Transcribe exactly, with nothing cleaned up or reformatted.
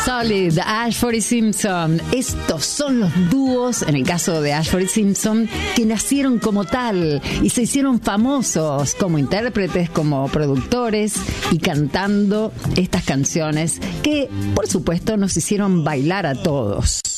Solid, Ashford y Simpson. Estos son los dúos, en el caso de Ashford y Simpson, que nacieron como tal y se hicieron famosos como intérpretes, como productores y cantando estas canciones que, por supuesto, nos hicieron bailar a todos.